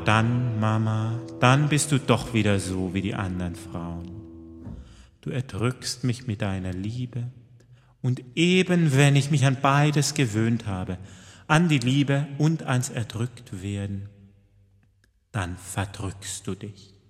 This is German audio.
Dann, Mama, dann bist du doch wieder so wie die anderen Frauen. Du erdrückst mich mit deiner Liebe, und eben wenn ich mich an beides gewöhnt habe, an die Liebe und ans Erdrücktwerden, dann verdrückst du dich.